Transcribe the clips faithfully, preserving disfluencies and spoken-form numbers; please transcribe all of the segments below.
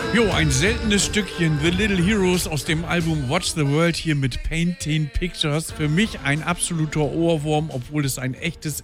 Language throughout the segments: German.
Jo, ein seltenes Stückchen The Little Heroes aus dem Album Watch the World hier mit Painting Pictures. Für mich ein absoluter Ohrwurm, obwohl es ein echtes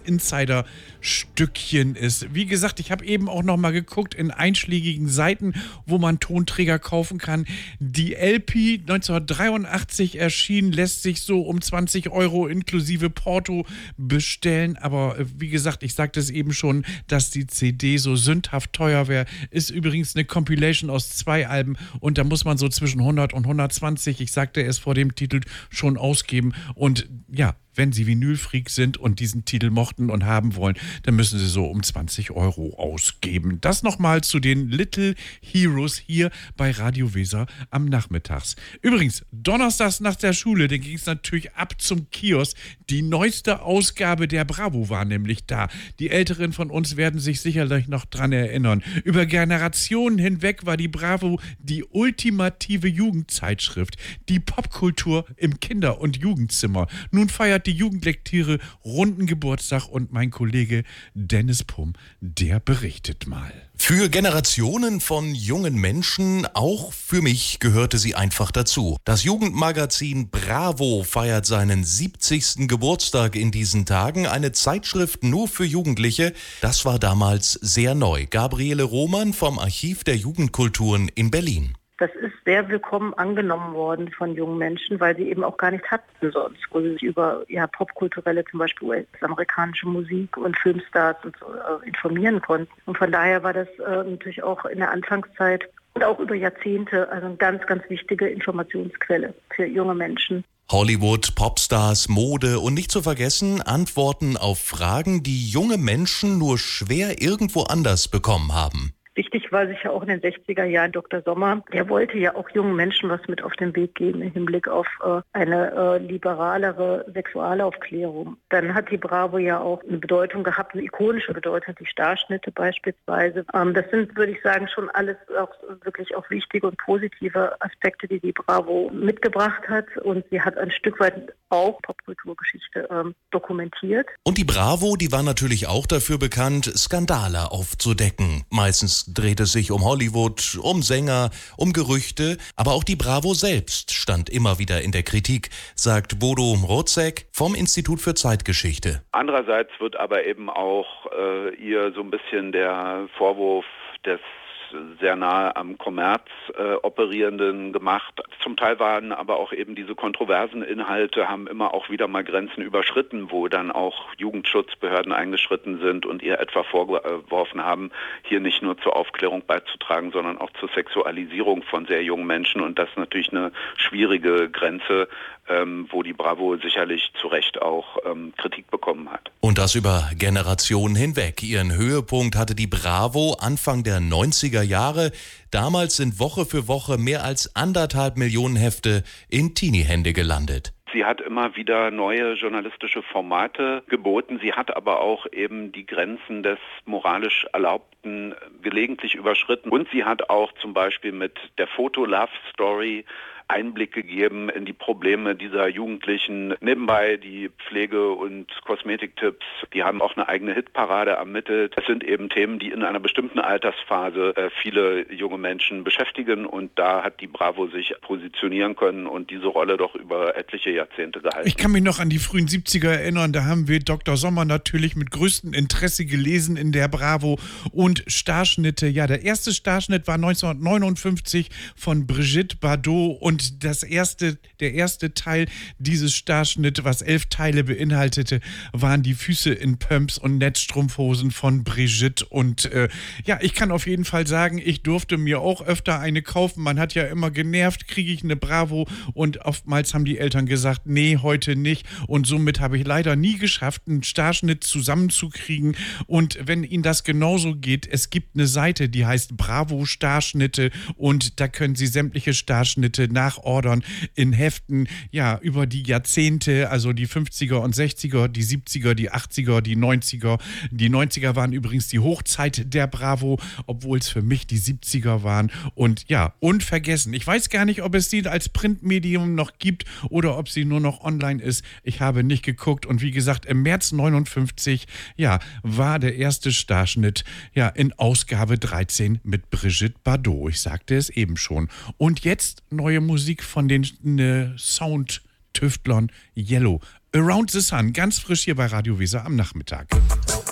Insider-Stückchen ist. Wie gesagt, ich habe eben auch noch mal geguckt in einschlägigen Seiten, wo man Tonträger kaufen kann. Die L P neunzehnhundertdreiundachtzig erschienen, lässt sich so um zwanzig Euro inklusive Porto bestellen. Aber wie gesagt, ich sagte es eben schon, dass die C D so sündhaft teuer wäre. Ist übrigens eine Compilation aus zwei Alben und da muss man so zwischen hundert und hundertzwanzig, ich sagte es vor dem Titel, schon ausgeben. Und ja, wenn Sie Vinylfreak sind und diesen Titel mochten und haben wollen, dann müssen Sie so um zwanzig Euro ausgeben. Das nochmal zu den Little Heroes hier bei Radio Weser am Nachmittags. Übrigens, donnerstags nach der Schule, dann ging es natürlich ab zum Kiosk. Die neueste Ausgabe der Bravo war nämlich da. Die Älteren von uns werden sich sicherlich noch dran erinnern. Über Generationen hinweg war die Bravo die ultimative Jugendzeitschrift. Die Popkultur im Kinder- und Jugendzimmer. Nun feiert die Jugendlektüre runden Geburtstag und mein Kollege Dennis Pumm, der berichtet mal. Für Generationen von jungen Menschen, auch für mich, gehörte sie einfach dazu. Das Jugendmagazin Bravo feiert seinen siebzigsten Geburtstag in diesen Tagen. Eine Zeitschrift nur für Jugendliche, das war damals sehr neu. Gabriele Roman vom Archiv der Jugendkulturen in Berlin. Das ist sehr willkommen angenommen worden von jungen Menschen, weil sie eben auch gar nicht hatten sonst, wo sie sich über ja, popkulturelle, zum Beispiel U S-amerikanische Musik und Filmstars und so, äh, informieren konnten. Und von daher war das äh, natürlich auch in der Anfangszeit und auch über Jahrzehnte also eine ganz, ganz wichtige Informationsquelle für junge Menschen. Hollywood, Popstars, Mode und nicht zu vergessen Antworten auf Fragen, die junge Menschen nur schwer irgendwo anders bekommen haben. Wichtig war sicher auch in den sechziger Jahren Doktor Sommer. Der wollte ja auch jungen Menschen was mit auf den Weg geben im Hinblick auf äh, eine äh, liberalere Sexualaufklärung. Dann hat die Bravo ja auch eine Bedeutung gehabt, eine ikonische Bedeutung, die Starschnitte beispielsweise. Ähm, das sind, würde ich sagen, schon alles auch wirklich auch wichtige und positive Aspekte, die die Bravo mitgebracht hat. Und sie hat ein Stück weit auch Popkulturgeschichte ähm, dokumentiert. Und die Bravo, die war natürlich auch dafür bekannt, Skandale aufzudecken. Meistens dreht es sich um Hollywood, um Sänger, um Gerüchte, aber auch die Bravo selbst stand immer wieder in der Kritik, sagt Bodo Mrozek vom Institut für Zeitgeschichte. Andererseits wird aber eben auch äh, ihr so ein bisschen der Vorwurf des sehr nahe am Kommerz äh, operierenden gemacht. Zum Teil waren aber auch eben diese kontroversen Inhalte, haben immer auch wieder mal Grenzen überschritten, wo dann auch Jugendschutzbehörden eingeschritten sind und ihr etwa vorgeworfen haben, hier nicht nur zur Aufklärung beizutragen, sondern auch zur Sexualisierung von sehr jungen Menschen. Und das ist natürlich eine schwierige Grenze, ähm, wo die Bravo sicherlich zu Recht auch ähm, Kritik bekommen hat. Und das über Generationen hinweg. Ihren Höhepunkt hatte die Bravo Anfang der neunziger Jahre. Damals sind Woche für Woche mehr als anderthalb Millionen Hefte in Teenie-Hände gelandet. Sie hat immer wieder neue journalistische Formate geboten. Sie hat aber auch eben die Grenzen des moralisch Erlaubten gelegentlich überschritten. Und sie hat auch zum Beispiel mit der Foto-Love-Story Einblick gegeben in die Probleme dieser Jugendlichen. Nebenbei die Pflege- und Kosmetiktipps, die haben auch eine eigene Hitparade ermittelt. Es sind eben Themen, die in einer bestimmten Altersphase äh, viele junge Menschen beschäftigen und da hat die Bravo sich positionieren können und diese Rolle doch über etliche Jahrzehnte gehalten. Ich kann mich noch an die frühen siebziger erinnern, da haben wir Doktor Sommer natürlich mit größtem Interesse gelesen in der Bravo und Starschnitte. Ja, der erste Starschnitt war neunzehnhundertneunundfünfzig von Brigitte Bardot und Und das erste, der erste Teil dieses Starschnitt, was elf Teile beinhaltete, waren die Füße in Pumps und Netzstrumpfhosen von Brigitte. Und äh, ja, ich kann auf jeden Fall sagen, ich durfte mir auch öfter eine kaufen. Man hat ja immer genervt, kriege ich eine Bravo? Und oftmals haben die Eltern gesagt, nee, heute nicht. Und somit habe ich leider nie geschafft, einen Starschnitt zusammenzukriegen. Und wenn Ihnen das genauso geht, es gibt eine Seite, die heißt Bravo Starschnitte und da können Sie sämtliche Starschnitte nach nachordern in Heften, ja, über die Jahrzehnte, also die fünfziger und sechziger, die siebziger, die achtziger, die neunziger. Die neunziger waren übrigens die Hochzeit der Bravo, obwohl es für mich die siebziger waren. Und ja, unvergessen. Ich weiß gar nicht, ob es sie als Printmedium noch gibt oder ob sie nur noch online ist. Ich habe nicht geguckt. Und wie gesagt, im März neunundfünfzig, ja, war der erste Starschnitt, ja, in Ausgabe dreizehn mit Brigitte Bardot. Ich sagte es eben schon. Und jetzt neue Musik von den äh, Soundtüftlern Yellow. Around the Sun, ganz frisch hier bei Radio Weser am Nachmittag.